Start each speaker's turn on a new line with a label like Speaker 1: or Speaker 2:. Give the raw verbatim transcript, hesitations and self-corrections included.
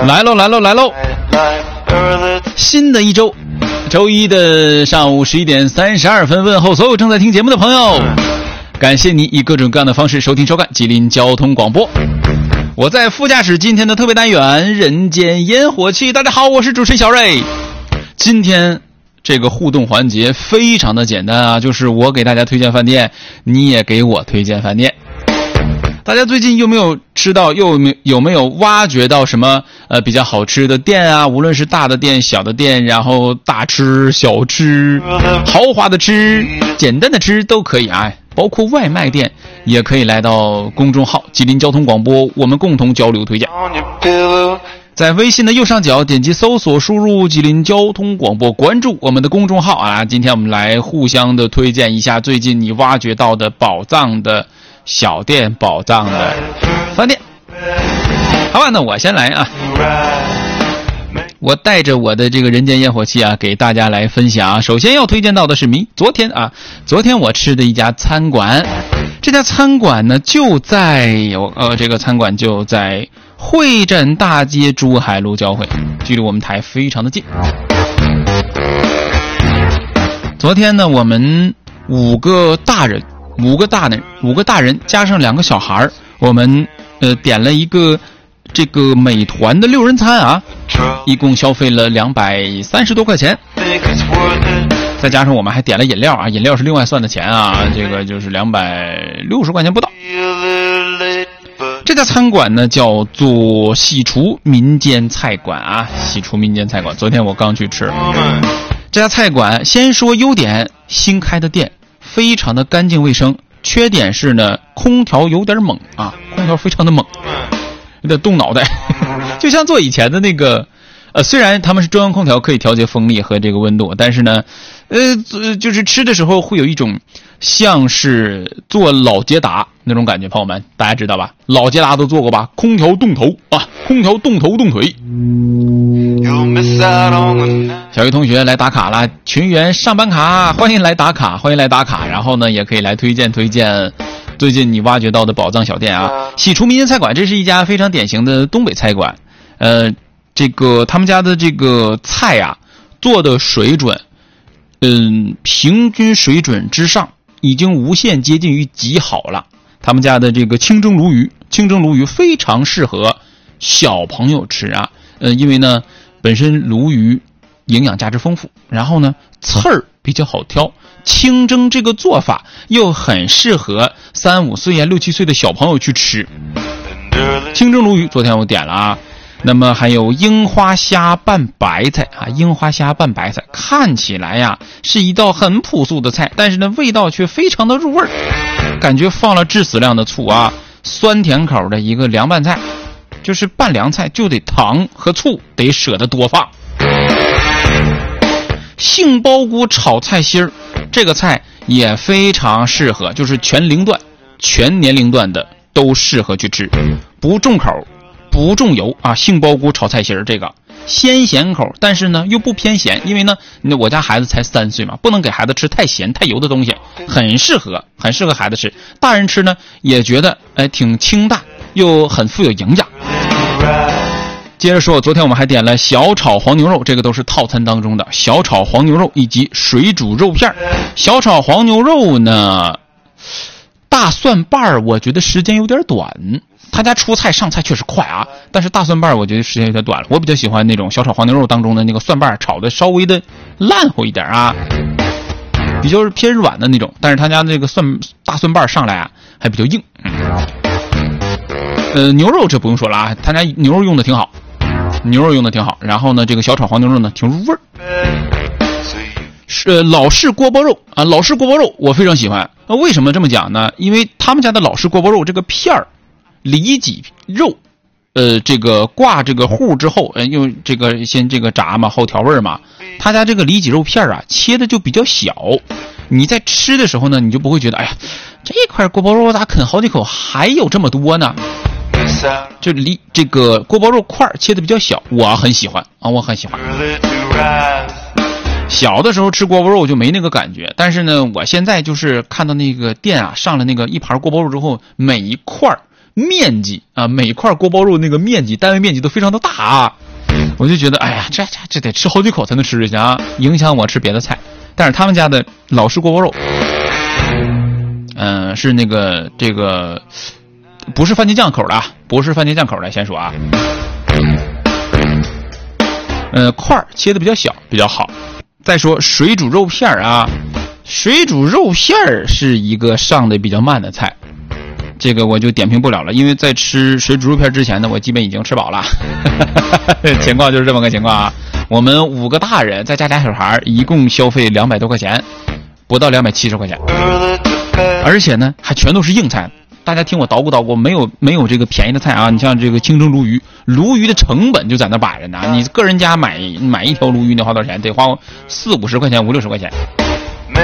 Speaker 1: 来喽来喽来喽！新的一周，周一的上午十一点三十二分，问候所有正在听节目的朋友，感谢你以各种各样的方式收听收看吉林交通广播。我在副驾驶今天的特别单元人间烟火气。大家好，我是主持人小瑞。今天这个互动环节非常的简单啊，就是我给大家推荐饭店，你也给我推荐饭店。大家最近有没有吃到，又有没有有没有挖掘到什么呃比较好吃的店啊？无论是大的店、小的店，然后大吃、小吃、豪华的吃、简单的吃都可以啊，包括外卖店也可以来到公众号吉林交通广播，我们共同交流推荐。在微信的右上角点击搜索，输入吉林交通广播，关注我们的公众号啊！今天我们来互相的推荐一下最近你挖掘到的宝藏的小店、宝藏的饭店。好吧，那我先来啊！我带着我的这个人间烟火气啊，给大家来分享。首先要推荐到的是明昨天啊，昨天我吃的一家餐馆，这家餐馆呢就在有呃这个餐馆就在会展大街珠海路交汇，距离我们台非常的近。昨天呢，我们五个大人，五个大人，五个大人加上两个小孩，我们呃点了一个这个美团的六人餐啊，一共消费了两百三十多块钱，再加上我们还点了饮料啊，饮料是另外算的钱啊，这个就是两百六十块钱不到。这家餐馆呢叫做喜厨民间菜馆啊，喜厨民间菜馆。昨天我刚去吃这家菜馆，先说优点，新开的店，非常的干净卫生。缺点是呢，空调有点猛啊，空调非常的猛，有点动脑袋，就像做以前的那个，呃，虽然他们是中央空调可以调节风力和这个温度，但是呢，呃，就是吃的时候会有一种像是做老捷达那种感觉，朋友们，大家知道吧？老捷达都做过吧？空调动头啊，空调动头动腿。小鱼同学来打卡了，群员上班卡，欢迎来打卡，欢迎来打卡。然后呢，也可以来推荐推荐最近你挖掘到的宝藏小店啊。喜厨民间菜馆，这是一家非常典型的东北菜馆。呃，这个他们家的这个菜啊，做的水准，嗯，平均水准之上，已经无限接近于极好了。他们家的这个清蒸鲈鱼，清蒸鲈鱼非常适合小朋友吃啊。呃，因为呢，本身鲈鱼营养价值丰富，然后呢，刺儿比较好挑，清蒸这个做法又很适合三五岁啊、六七岁的小朋友去吃。清蒸鲈鱼，昨天我点了啊。那么还有樱花虾拌白菜啊，樱花虾拌白菜看起来呀是一道很朴素的菜，但是呢味道却非常的入味儿，感觉放了致死量的醋啊，酸甜口的一个凉拌菜，就是拌凉菜就得糖和醋得舍得多放。杏鲍菇炒菜心儿，这个菜也非常适合，就是全龄段、全年龄段的都适合去吃，不重口。不重油啊，杏鲍菇炒菜心儿这个鲜咸口，但是呢又不偏咸，因为呢我家孩子才三岁嘛，不能给孩子吃太咸太油的东西，很适合很适合孩子吃。大人吃呢也觉得哎挺清淡，又很富有营养。接着说，昨天我们还点了小炒黄牛肉，这个都是套餐当中的小炒黄牛肉以及水煮肉片。小炒黄牛肉呢，大蒜瓣我觉得时间有点短。他家出菜上菜确实快啊，但是大蒜瓣我觉得时间有点短了。我比较喜欢那种小炒黄牛肉当中的那个蒜瓣炒的稍微的烂乎一点啊，比较是偏软的那种，但是他家那个蒜大蒜瓣上来啊还比较硬。嗯、呃，牛肉这不用说了啊，他家牛肉用的挺好，牛肉用的挺好。然后呢，这个小炒黄牛肉呢挺入味儿。是、呃、老式锅包肉啊，老式锅包肉我非常喜欢。那为什么这么讲呢？因为他们家的老式锅包肉这个片儿。里脊肉，呃，这个挂这个糊之后，呃，用这个先这个炸嘛，后调味嘛。他家这个里脊肉片啊，切的就比较小，你在吃的时候呢，你就不会觉得，哎呀，这块锅包肉咋啃好几口还有这么多呢？就里这个锅包肉块切的比较小，我很喜欢啊，我很喜欢。小的时候吃锅包肉就没那个感觉，但是呢，我现在就是看到那个店啊上了那个一盘锅包肉之后，每一块面积啊，每块锅包肉那个面积单位面积都非常的大啊，我就觉得哎呀，这这这得吃好几口才能吃得下，影响我吃别的菜。但是他们家的老式锅包肉，嗯、呃，是那个这个不是番茄酱口的，不是番茄酱口的，先说啊，呃，块儿切的比较小，比较好。再说水煮肉片啊，水煮肉片是一个上的比较慢的菜。这个我就点评不了了，因为在吃水煮肉片之前呢，我基本已经吃饱了。情况就是这么个情况啊。我们五个大人再加俩小孩，一共消费两百多块钱，不到两百七十块钱，而且呢还全都是硬菜。大家听我捣鼓捣鼓，没有没有这个便宜的菜啊！你像这个清蒸鲈鱼，鲈鱼的成本就在那摆着呢。你个人家买买一条鲈鱼，你花多少钱？得花四五十块钱，五六十块钱。